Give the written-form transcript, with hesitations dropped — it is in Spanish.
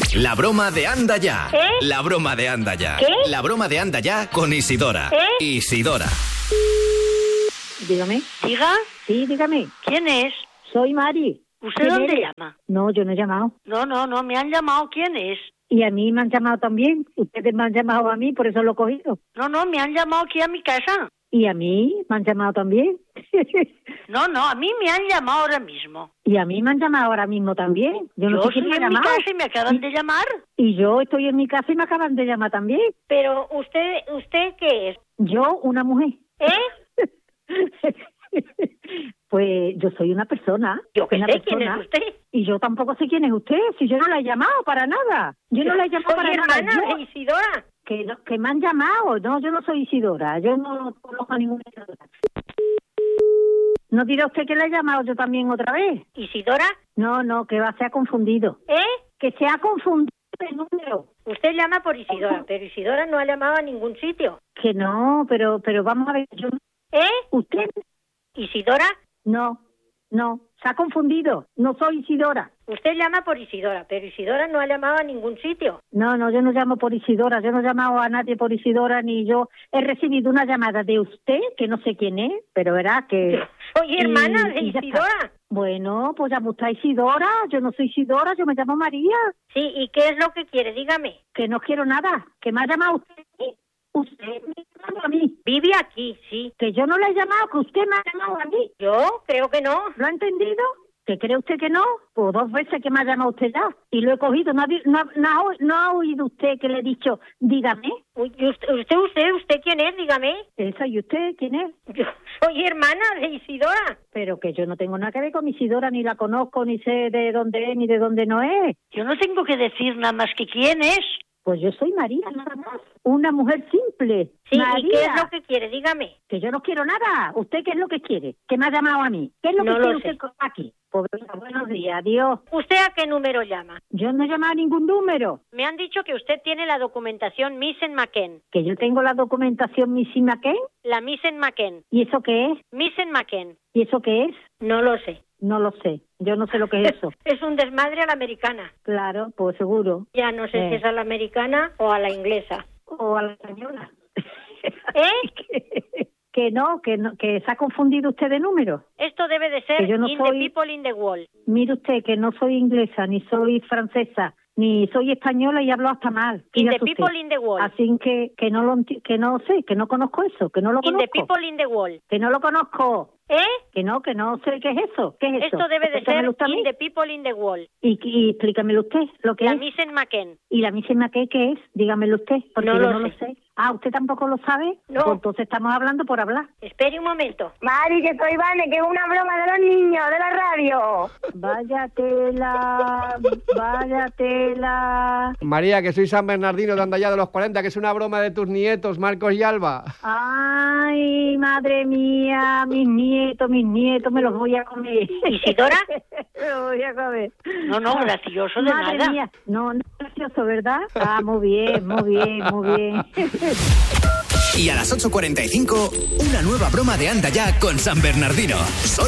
La broma de Anda Ya. La broma de Anda Ya. ¿Qué? La broma de Anda Ya con Isidora. Isidora. Dígame. ¿Diga? Sí, dígame. ¿Quién es? Soy Mari. ¿Usted dónde llama? No, yo no he llamado. No, me han llamado. ¿Quién es? Y a mí me han llamado también. Ustedes me han llamado a mí, por eso lo he cogido. No, me han llamado aquí a mi casa. Y a mí me han llamado también. No, a mí me han llamado ahora mismo. Y a mí me han llamado ahora mismo también. Yo no sé quién me ha estoy en mi llamado. casa y me acaban de llamar. Y yo estoy en mi casa y me acaban de llamar también. Pero ¿usted qué es? Yo, una mujer. ¿Eh? Pues yo soy una persona. Yo qué una sé, persona. ¿quién es usted? Y yo tampoco sé quién es usted, si yo no la he llamado para nada. Yo no la he llamado para nada. Soy hermana de Isidora. Que me han llamado. No, yo no soy Isidora. Yo no conozco a ninguna Isidora. ¿No dirá usted que la he llamado yo también otra vez? ¿Isidora? No, que se ha confundido. Que se ha confundido el número. Usted llama por Isidora, pero Isidora no ha llamado a ningún sitio. Que no, pero vamos a ver. ¿Usted? ¿Isidora? No, se ha confundido. No soy Isidora. Usted llama por Isidora, pero Isidora no ha llamado a ningún sitio. No, yo no llamo por Isidora. Yo no he llamado a nadie por Isidora, ni yo. He recibido una llamada de usted, que no sé quién es, pero verá que... Yo soy hermana de Isidora. Bueno, pues llama usted a Isidora. Yo no soy Isidora, yo me llamo María. Sí, ¿y qué es lo que quiere? Dígame. Que no quiero nada. Que me ha llamado usted. Usted me ha llamado a mí. Vive aquí, sí. Que yo no le he llamado, que usted me ha llamado a mí. ¿Yo? Creo que no. ¿Lo ha entendido? ¿Que cree usted que no? Pues 2 veces que me ha llamado usted ya. Y lo he cogido. ¿No ha oído usted que le he dicho, dígame? Uy, ¿Usted quién es? Dígame. Esa, ¿y usted quién es? Yo soy hermana de Isidora. Pero que yo no tengo nada que ver con Isidora, ni la conozco, ni sé de dónde es, ni de dónde no es. Yo no tengo que decir nada más que quién es. Pues yo soy María, nada más. Una mujer simple. Sí, María. ¿y qué es lo que quiere? Dígame. Que yo no quiero nada. ¿Usted qué es lo que quiere? ¿Qué me ha llamado a mí? ¿Qué es lo que quiere usted aquí? Pues buenos días, adiós. ¿Usted a qué número llama? Yo no he llamado a ningún número. Me han dicho que usted tiene la documentación Missen McKen. ¿Que yo tengo la documentación Missen McKen? La Missen McKen. ¿Y eso qué es? Missen McKen. ¿Y eso qué es? No lo sé. No lo sé. Yo no sé lo que es eso. Es un desmadre a la americana. Claro, pues seguro. Ya no sé si es a la americana o a la inglesa. O a la española. ¿Eh? Que se ha confundido usted de número. Esto debe de ser que yo no In soy... the People in the Wall. Mire usted, que no soy inglesa, ni soy francesa, ni soy española y hablo hasta mal. In the People in the Wall. Así que no sé, que no conozco eso, que no lo conozco. In the People in the Wall. Que no lo conozco. Que no sé qué es eso. ¿Qué es eso? Esto debe de ser In the People in the Wall. Y explícamelo usted, lo que la es. La Missen McKen. ¿Y la Missen McKen qué es? Dígamelo usted, porque no yo no lo sé. Ah, ¿usted tampoco lo sabe? No. Pues entonces estamos hablando por hablar. Espere un momento. Mari, que soy Vane, que es una broma de los niños, de la radio. Vaya tela. María, que soy San Bernardino de Andallá de los 40, que es una broma de tus nietos, Marcos y Alba. Ay, madre mía, mis nietos, me los voy a comer. ¿Isidora? Me los voy a comer. No, gracioso de madre nada. Mía. No, gracioso, ¿verdad? Ah, muy bien. Y a las 8:45, una nueva broma de Anda Ya con San Bernardino.